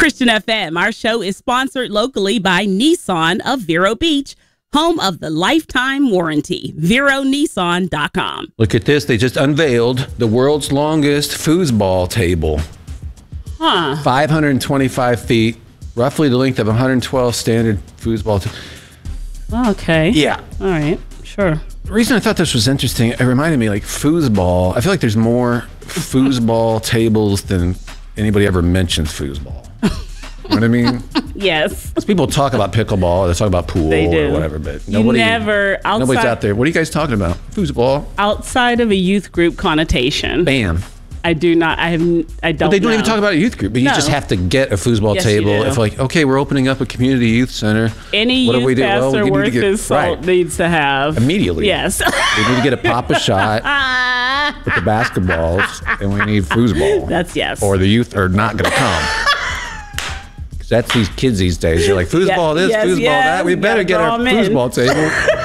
Christian FM, our show is sponsored locally by Nissan of Vero Beach, home of the lifetime warranty. VeroNissan.com. Look at this. They just unveiled the world's longest foosball table. 525 feet, roughly the length of 112 standard foosball. Okay. Yeah. All right. Sure. The reason I thought this was interesting, it reminded me like foosball. I feel like there's more foosball tables than anybody ever mentions foosball. You know what I mean? Yes. People talk about pickleball, they talk about pool or whatever, but nobody's out there. What are you guys talking about? Foosball? Outside of a youth group connotation. Bam. I do not. I don't. But they don't even talk about a youth group. But you just have to get a foosball table. If like, okay, we're opening up a community youth center. Any what do we youth do? pastor worth his salt needs to have immediately. Yes. We need to get a Papa shot with the basketballs, and we need foosball. That's yes. Or the youth are not going to come. Because that's these kids these days. You're like, foosball this, foosball that. We better get our foosball table.